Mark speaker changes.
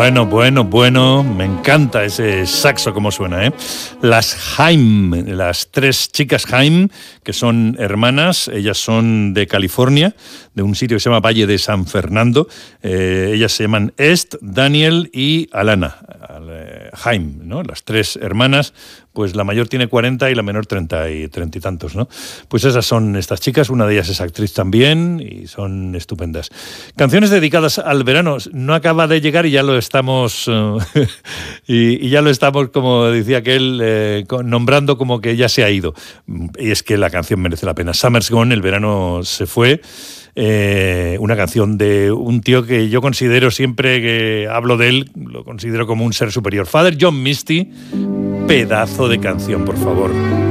Speaker 1: Bueno, me encanta ese saxo como suena, ¿eh? Las Haim, las tres chicas Haim, que son hermanas, ellas son de California, de un sitio que se llama Valle de San Fernando. Ellas se llaman Est, Daniel y Alana Haim, ¿no? Las tres hermanas, pues la mayor tiene 40 y la menor 30 y tantos, ¿no? Pues esas son estas chicas, una de ellas es actriz también y son estupendas. Canciones dedicadas al verano, no acaba de llegar y ya lo estamos y ya lo estamos, como decía aquel, nombrando como que ya se ha ido. Y es que la canción merece la pena. Summer's Gone, el verano se fue. Una canción de un tío que yo considero, siempre que hablo de él, lo considero como un ser superior. Father John Misty, pedazo de canción, por favor.